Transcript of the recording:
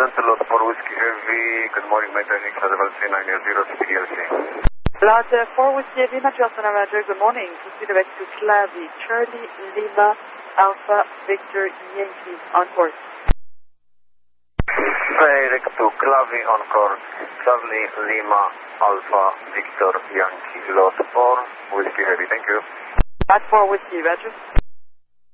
Delta Lot 4 Whiskey Heavy, good morning, maintaining flight level 3980 to PLC. Lot 4 Whiskey Heavy, Madras Manager, good morning. Proceed direct to Clavi, Charlie, Lima, Alpha, Victor, Yankee, on course. Direct to Clavi on course, Charlie, Lima, Alpha, Victor, Yankee, Lot 4 Whiskey Heavy, thank you. Lot 4 Whiskey, Roger.